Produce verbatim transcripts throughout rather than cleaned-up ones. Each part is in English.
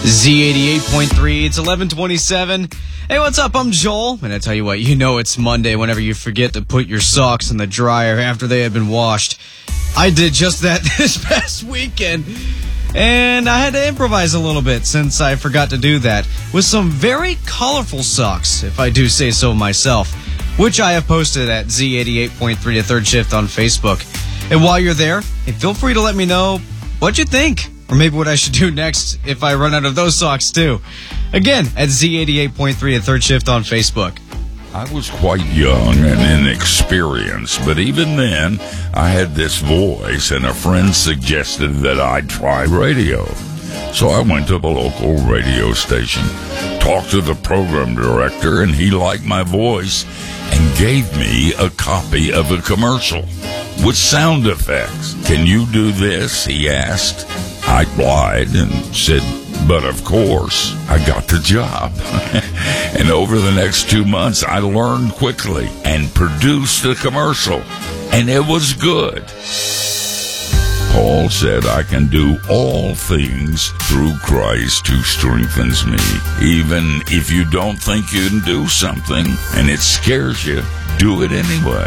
Z eighty-eight point three, it's eleven twenty-seven. Hey, what's up? I'm Joel. And I tell you what, you know it's Monday whenever you forget to put your socks in the dryer after they have been washed. I did just that this past weekend. And I had to improvise a little bit since I forgot to do that with some very colorful socks, if I do say so myself, which I have posted at Z eighty-eight point three, The Third Shift on Facebook. And while you're there, hey, feel free to let me know what you think, or maybe what I should do next if I run out of those socks too. Again, at Z eighty-eight point three, The Third Shift on Facebook. I was quite young and inexperienced, but even then, I had this voice, and a friend suggested that I'd try radio. So I went to the local radio station, talked to the program director, and he liked my voice and gave me a copy of a commercial with sound effects. "Can you do this?" he asked. I lied and said, but of course, I got the job. And over the next two months, I learned quickly and produced a commercial. And it was good. Paul said, I can do all things through Christ who strengthens me. Even if you don't think you can do something and it scares you, do it anyway.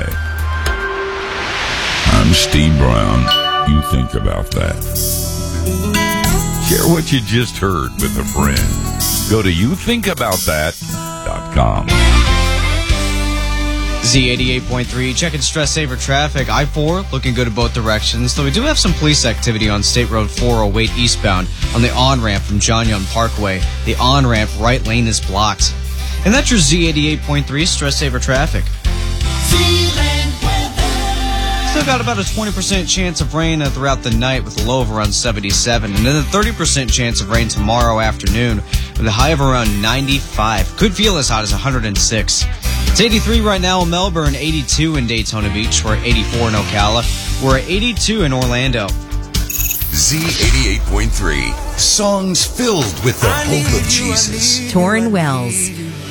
I'm Steve Brown. You think about that. Share what you just heard with a friend. Go to you think about that dot com. Z eighty-eight point three, checking stress saver traffic. I four, looking good in both directions, though we do have some police activity on State Road four oh eight eastbound on the on-ramp from John Young Parkway. The on-ramp right lane is blocked. And that's your Z eighty-eight point three stress saver traffic. Still got about a twenty percent chance of rain throughout the night with a low of around seventy-seven, and then a thirty percent chance of rain tomorrow afternoon with a high of around ninety-five. Could feel as hot as one hundred six. It's eighty-three right now in Melbourne, eighty-two in Daytona Beach. We're at eighty-four in Ocala. We're at eighty-two in Orlando. Z eighty-eight point three, songs filled with the hope of Jesus. Torrin Wells.